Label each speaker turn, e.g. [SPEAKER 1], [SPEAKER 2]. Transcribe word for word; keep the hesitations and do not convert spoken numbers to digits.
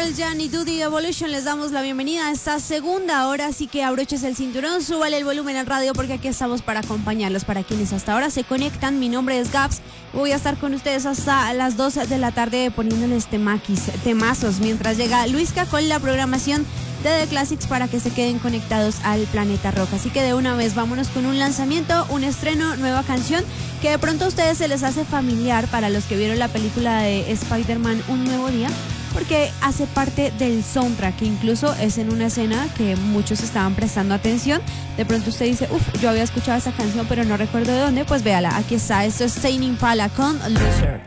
[SPEAKER 1] es Jan y Duty Evolution. Les damos la bienvenida a esta segunda hora, así que abroches el cinturón, súbale el volumen al radio porque aquí estamos para acompañarlos. Para quienes hasta ahora se conectan, mi nombre es Gaps. Voy a estar con ustedes hasta las dos de la tarde poniéndoles temaquis, temazos, mientras llega Luisca con la programación de The Classics para que se queden conectados al Planeta Rock. Así que de una vez vámonos con un lanzamiento, un estreno, nueva canción que de pronto a ustedes se les hace familiar para los que vieron la película de Spider-Man Un Nuevo Día, porque hace parte del soundtrack, que incluso es en una escena que muchos estaban prestando atención. De pronto usted dice, uff, yo había escuchado esa canción pero no recuerdo de dónde. Pues véala, aquí está, esto es Tame Impala con Loser.